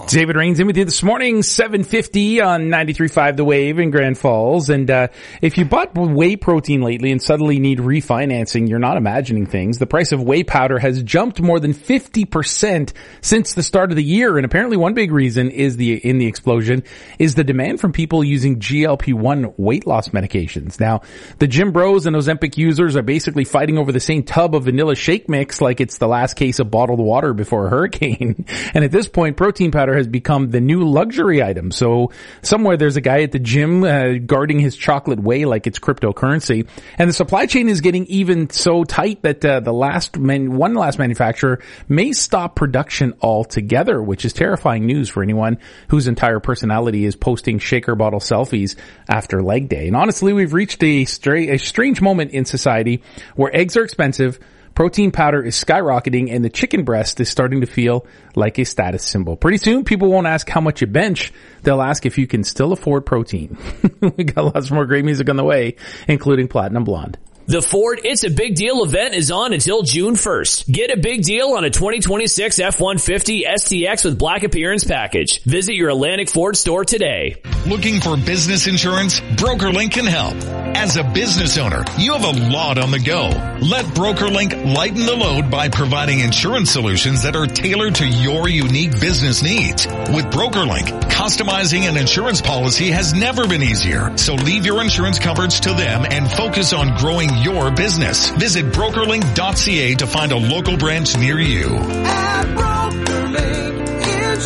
David Rains in with you this morning, 7:50 on 93.5 The Wave in Grand Falls. And if you bought whey protein lately and suddenly need refinancing, you're not imagining things. The price of whey powder has jumped more than 50% since the start of the year. And apparently one big reason is the explosion is the demand from people using GLP-1 weight loss medications. Now, the Gym Bros and Ozempic users are basically fighting over the same tub of vanilla shake mix like it's the last case of bottled water before a hurricane. And at this point, protein powder has become the new luxury item. So somewhere there's a guy at the gym guarding his chocolate whey like it's cryptocurrency. And the supply chain is getting even so tight that one last manufacturer may stop production altogether, which is terrifying news for anyone whose entire personality is posting shaker bottle selfies after leg day. And honestly, we've reached a strange moment in society where eggs are expensive, protein powder is skyrocketing, and the chicken breast is starting to feel like a status symbol. Pretty soon, people won't ask how much you bench. They'll ask if you can still afford protein. We got lots more great music on the way, including Platinum Blonde. The Ford It's a Big Deal event is on until June 1st. Get a big deal on a 2026 F-150 STX with Black Appearance Package. Visit your Atlantic Ford store today. Looking for business insurance? BrokerLink can help. As a business owner, you have a lot on the go. Let BrokerLink lighten the load by providing insurance solutions that are tailored to your unique business needs. With BrokerLink, customizing an insurance policy has never been easier. So leave your insurance coverage to them and focus on growing your business. Visit brokerlink.ca to find a local branch near you. At BrokerLink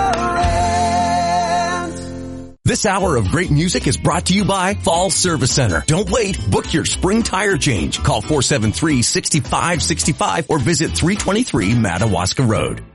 Insurance. This hour of great music is brought to you by Fall Service Center. Don't wait. Book your spring tire change. Call 473-6565 or visit 323 Madawaska Road.